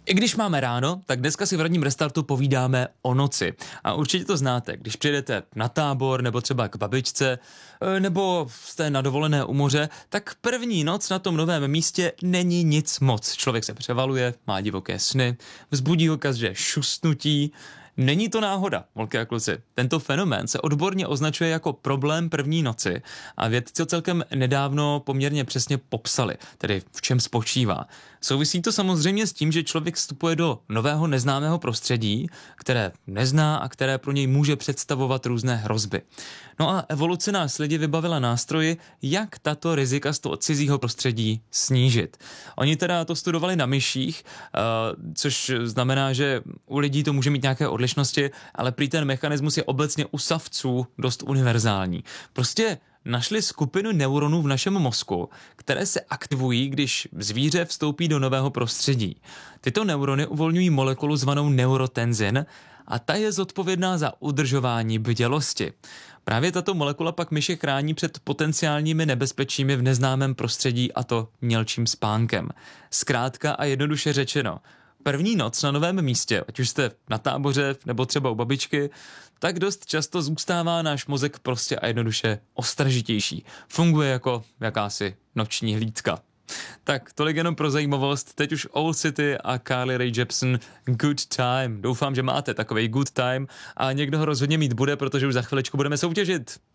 I když máme ráno, tak dneska si v ranním restartu povídáme o noci. A určitě to znáte, když přijedete na tábor nebo třeba k babičce, nebo jste na dovolené u moře, tak první noc na tom novém místě není nic moc. Člověk se převaluje, má divoké sny, vzbudí ho každé šustnutí. Není to náhoda, holky a kluci. Tento fenomén se odborně označuje jako problém první noci a vědci ho celkem nedávno poměrně přesně popsali, tedy v čem spočívá. Souvisí to samozřejmě s tím, že člověk vstupuje do nového neznámého prostředí, které nezná a které pro něj může představovat různé hrozby. No a evoluce nás lidi vybavila nástroji, jak tato rizika z toho cizího prostředí snížit. Oni teda to studovali na myších, což znamená, že u lidí to může mít nějaké odlišnosti, ale prý ten mechanismus je obecně u savců dost univerzální. Prostě našli skupinu neuronů v našem mozku, které se aktivují, když zvíře vstoupí do nového prostředí. Tyto neurony uvolňují molekulu zvanou neurotenzin a ta je zodpovědná za udržování bdělosti. Právě tato molekula pak myši chrání před potenciálními nebezpečími v neznámém prostředí, a to mělčím spánkem. Zkrátka a jednoduše řečeno, první noc na novém místě, ať už jste na táboře nebo třeba u babičky, tak dost často zůstává náš mozek prostě a jednoduše ostražitější. Funguje jako jakási noční hlídka. Tak, tolik jenom pro zajímavost. Teď už Owl City a Carly Rae Jepsen Good Time. Doufám, že máte takovej good time a někdo ho rozhodně mít bude, protože už za chviličku budeme soutěžit.